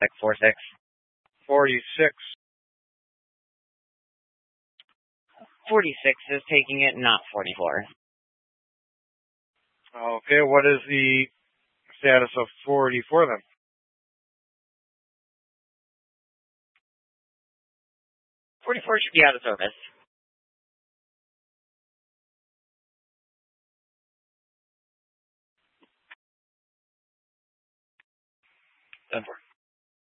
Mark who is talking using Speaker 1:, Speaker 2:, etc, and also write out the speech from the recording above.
Speaker 1: like 46.
Speaker 2: 46.
Speaker 1: 46 is taking it, not 44.
Speaker 2: Okay, what is the status of 44 then?
Speaker 1: .44 should be out of service. 10-4.